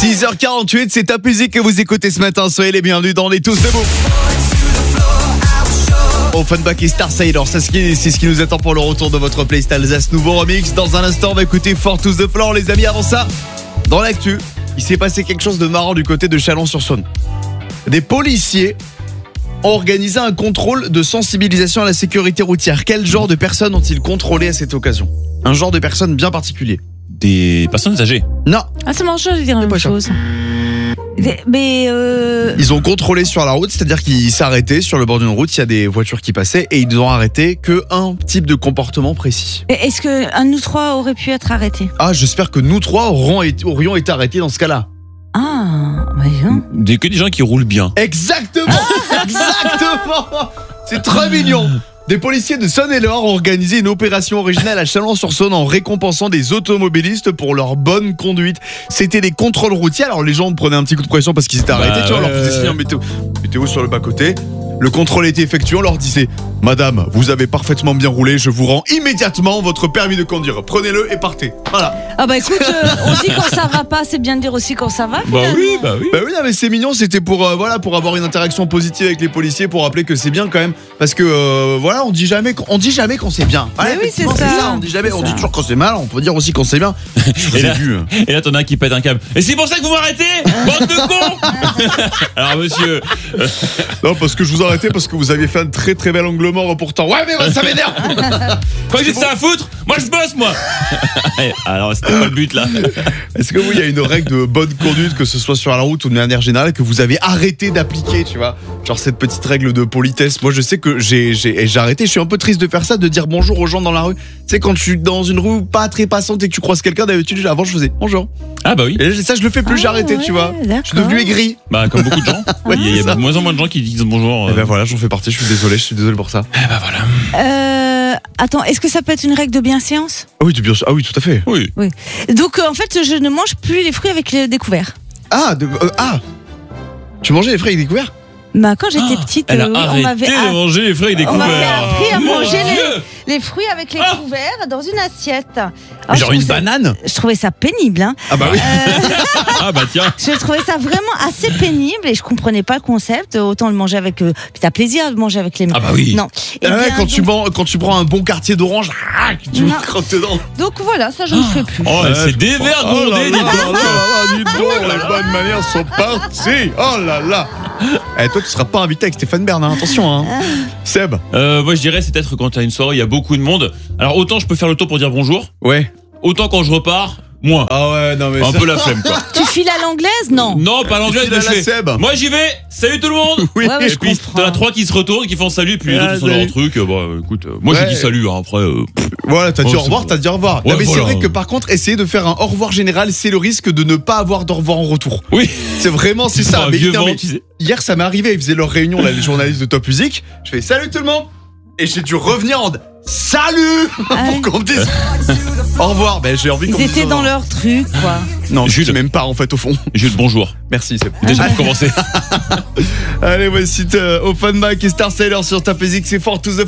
6h48, c'est Top Music que vous écoutez ce matin. Soyez les bienvenus dans les tous debout. Offenbach et Star Sailor, c'est ce qui nous attend pour le retour de votre playlist Alsace nouveau remix. Dans un instant, on va écouter Four to the Floor, les amis. Avant ça, dans l'actu, il s'est passé quelque chose de marrant du côté de Chalon-sur-Saône. Des policiers ont organisé un contrôle de sensibilisation à la sécurité routière. Quel genre de personnes ont-ils contrôlé à cette occasion? Un genre de personnes bien particulier. Des personnes âgées. Non. Ah, c'est marrant, je vais dire la même chose. Mais Ils ont contrôlé sur la route, c'est-à-dire qu'ils s'arrêtaient sur le bord d'une route, il y a des voitures qui passaient et ils ont arrêté qu'un type de comportement précis. est-ce qu'un de nous trois aurait pu être arrêté? Ah, j'espère que nous trois aurions été arrêtés dans ce cas-là. Ah, bah non. Que des gens qui roulent bien. Exactement. Exactement. C'est très mignon. Des policiers de Saône-et-Loire ont organisé une opération originale à Chalon-sur-Saône en récompensant des automobilistes pour leur bonne conduite. C'était des contrôles routiers. Alors les gens prenaient un petit coup de pression parce qu'ils étaient arrêtés. Tu vois, on leur faisait signer, mettez-vous sur le bas-côté. Le contrôle était effectué, on leur disait « Madame, vous avez parfaitement bien roulé, je vous rends immédiatement votre permis de conduire. Prenez-le et partez. » Voilà. Ah bah écoute, on dit quand ça va pas, c'est bien de dire aussi quand ça va. Bah oui. Bah oui, non, mais c'est mignon, c'était pour avoir une interaction positive avec les policiers, pour rappeler que c'est bien quand même, parce que on dit jamais qu'on c'est bien. Mais oui, c'est ça. On dit jamais, on dit toujours quand c'est mal, on peut dire aussi quand c'est bien. Et là, t'en as un qui pète un câble. Et c'est pour ça que vous m'arrêtez, bande de cons. Alors monsieur, non, parce que je vous arrêtais parce que vous aviez fait un très très bel angle mort pourtant. Ouais, mais ça m'énerve. quand j'ai ça à foutre, moi je bosse moi. Alors c'était pas le but là. Est-ce que vous, il y a une règle de bonne conduite, que ce soit sur la route ou de manière générale, que vous avez arrêté d'appliquer, tu vois? Genre cette petite règle de politesse. Moi je sais que j'ai arrêté, je suis un peu triste de faire ça, de dire bonjour aux gens dans la rue. Tu sais, quand je suis dans une rue pas très passante et que tu croises quelqu'un, d'habitude avant je faisais bonjour. Ah bah oui. Et ça je le fais plus, j'ai arrêté, tu vois. Je suis devenu aigri. Bah comme beaucoup de gens. Ouais, il y a de moins en moins de gens qui disent bonjour. Et ben voilà, j'en fais partie, je suis désolé pour ça. Eh ben voilà. Attends, est-ce que ça peut être une règle de bienséance? Ah oui, bien sûr. Ah oui, tout à fait. Oui. Donc en fait, je ne mange plus les fruits avec les découverts. Tu mangeais les fruits avec des couverts? Bah quand j'étais petite, elle a on arrêté m'avait de manger les fruits avec des on couverts. m'avait appris à Mon manger Dieu. les fruits avec les couverts dans une assiette. Genre une banane? Je trouvais ça pénible, hein. Ah bah oui. Ah bah tiens. Je trouvais ça vraiment assez pénible et je comprenais pas le concept. Autant le manger avec. Puis t'as plaisir de manger avec les mains. Ah bah oui. Non. Eh Ah ouais, bien, quand tu prends un bon quartier d'orange, tu Non. crottes dedans. donc voilà, ça je ne fais plus. Oh, elle s'est dévergondée. Dis donc, les bonnes manières sont parties. Oh là là. Eh, toi, tu seras pas invité avec Stéphane Bern, hein, attention, hein. Seb. Moi je dirais c'est peut-être quand t'as une soirée, il y a beaucoup de monde. Alors autant je peux faire le tour pour dire bonjour, Ouais. autant quand je repars, moins. Ah ouais, non mais Un peu la flemme quoi. Tu files à l'anglaise? Non. Non, pas l'anglaise, file à mais je la fais. Seb. Moi j'y vais, salut tout le monde. Oui. Ouais, Et je puis comprends. t'en as 3 qui se retournent, qui font salut, et puis les autres ils sont dans leur truc. Écoute, moi j'ai Ouais. dit salut, hein, après. Voilà, t'as dit Oh, au revoir, c'est t'as dit au revoir. Ouais, non mais voilà. c'est vrai que par contre, essayer de faire un au revoir général, c'est le risque de ne pas avoir d'au revoir en retour. Oui. C'est vraiment, c'est ça. Un Mais, vieux non, vent, mais tu sais. hier, ça m'est arrivé, ils faisaient leur réunion, là, les journalistes de Top Music. Je fais salut tout le monde. Et j'ai dû revenir en salut pour qu'on me dise au revoir. Ben, j'ai envie qu'on me Ils dise étaient au dans revoir. leur truc, quoi. Non, je Jules. dis même pas en fait au fond. J'ai eu le bonjour. Merci, c'est Déjà pour commencer. Allez, voici Offenbach et Star Sailor sur Top Music, c'est Four to the